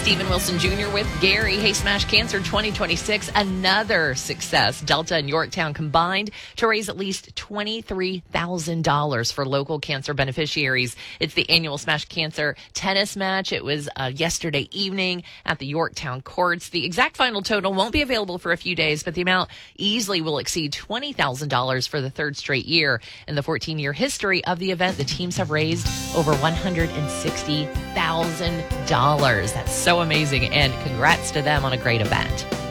Stephen Wilson Jr. with Gary. Hey, Smash Cancer 2026, another success. Delta and Yorktown combined to raise at least $23,000 for local cancer beneficiaries. It's the annual Smash Cancer tennis match. It was yesterday evening at the Yorktown courts. The exact final total won't be available for a few days, but the amount easily will exceed $20,000 for the third straight year. In the 14-year history of the event, the teams have raised over $160,000. That's so amazing, and congrats to them on a great event.